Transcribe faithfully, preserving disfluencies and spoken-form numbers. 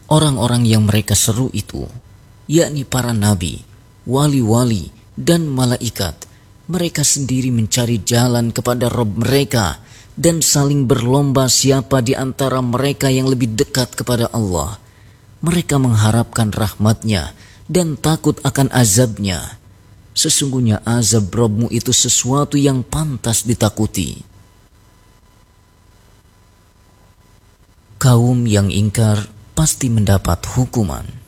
Orang-orang yang mereka seru itu, yakni para nabi, wali-wali, dan malaikat, mereka sendiri mencari jalan kepada Rabb mereka dan saling berlomba siapa di antara mereka yang lebih dekat kepada Allah. Mereka mengharapkan rahmat-Nya dan takut akan azab-Nya. Sesungguhnya azab Rabb-mu itu sesuatu yang pantas ditakuti. Kaum yang ingkar pasti mendapat hukuman.